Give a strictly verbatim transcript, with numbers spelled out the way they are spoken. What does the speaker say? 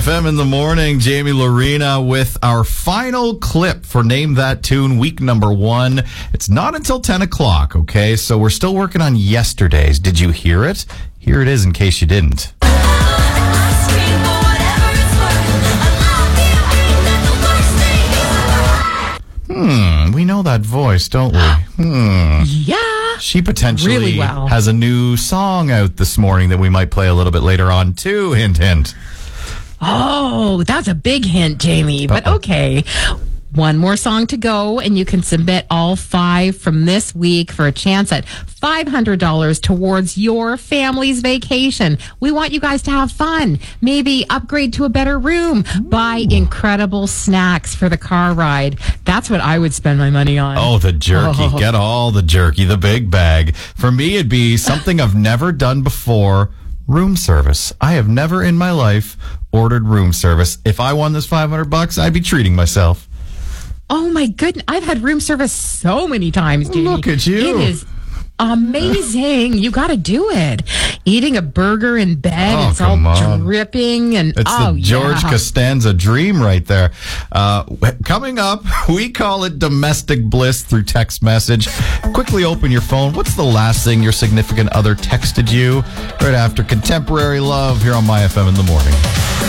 F M in the morning, Jamie Lorena with our final clip for Name That Tune, week number one. It's not until ten o'clock, okay? So we're still working on yesterday's. Did you hear it? Here it is in case you didn't. Hmm, we know that voice, don't we? Hmm. Yeah. She potentially really well. has a new song out this morning that we might play a little bit later on, too. Hint, hint. Oh, that's a big hint, Jamie. But Uh-oh. okay. One more song to go, and you can submit all five from this week for a chance at five hundred dollars towards your family's vacation. We want you guys to have fun. Maybe upgrade to a better room. Ooh. Buy incredible snacks for the car ride. That's what I would spend my money on. Oh, the jerky. Oh. Get all the jerky, the big bag. For me, it'd be something I've never done before. Room service. I have never in my life ordered room service. If I won this five hundred bucks, I'd be treating myself. Oh my goodness. I've had room service so many times, Jamie. Look at you. It is amazing. You got to do it. Eating a burger in bed. Oh, it's all come on. dripping. And It's oh, the George yeah. Costanza dream right there. Uh, coming up, we call it domestic bliss through text message. Quickly open your phone. What's the last thing your significant other texted you? Right after Contemporary Love here on My F M in the morning.